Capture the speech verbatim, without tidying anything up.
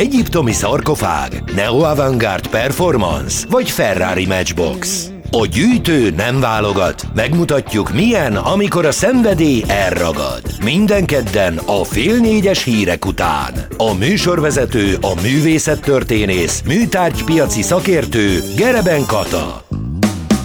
egyiptomi szarkofág, neo-avantgárd performance vagy Ferrari Matchbox. A gyűjtő nem válogat, megmutatjuk milyen, amikor a szenvedély elragad. Minden kedden a fél négyes hírek után. A műsorvezető a művészettörténész, műtárgypiaci szakértő Gereben Kata.